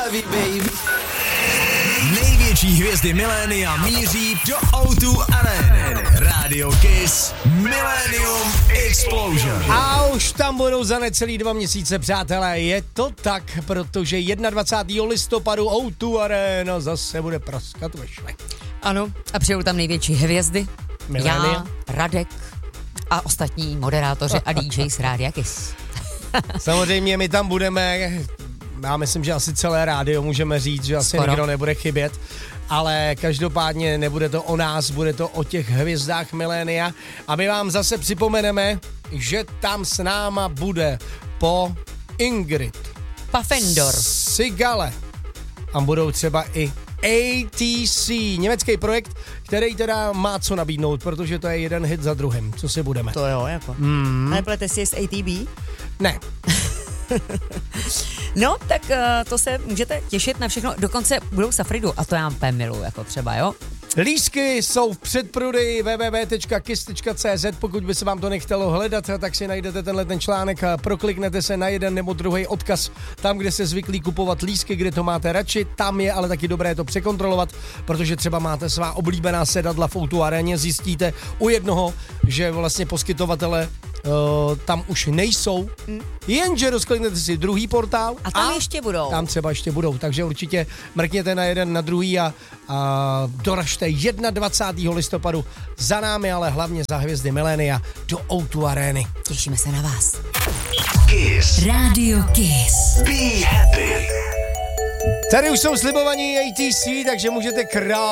love you, baby. Největší hvězdy milénia míří do O2 Areny. Radio Kiss Millennium Explosion. A už tam budou za necelý 2 měsíce, přátelé. Je to tak, protože 21. listopadu O2 Arena zase bude praskat ve švech. Ano, a přijou tam největší hvězdy. Milénia. Já, Radek a ostatní moderátoři a DJ z Rádia Kiss. Samozřejmě my tam budeme, já myslím, že asi celé rádio můžeme říct, že asi nikdo nebude chybět, ale každopádně nebude to o nás, bude to o těch hvězdách milénia a my vám zase připomeneme, že tam s náma bude po Ingrid, Pafendor, Sigale a budou třeba i ATC, německý projekt, který teda má co nabídnout, protože to je jeden hit za druhým, co si budeme. To jo, jako. Neplete si s ATB? Ne. No, tak to se můžete těšit na všechno, dokonce budou Safridu a to já úplně miluji, jako třeba, jo? Lístky jsou v předprodeji www.kiss.cz, pokud by se vám to nechtělo hledat, tak si najdete ten článek a prokliknete se na jeden nebo druhý odkaz tam, kde se zvyklí kupovat lístky, kde to máte radši, tam je ale taky dobré to překontrolovat, protože třeba máte svá oblíbená sedadla v O2 aréně, zjistíte u jednoho, že vlastně poskytovatele tam už nejsou, jenže rozkliknete si druhý portál a tam ještě budou. Tam třeba ještě budou, takže určitě mrkněte na jeden, na druhý a doražte 21. listopadu za námi, ale hlavně za hvězdy milénia do O2 arény. Těšíme se na vás. Kiss. Radio Kiss. Be happy. Tady už jsou slibovaní ATC, takže můžete krát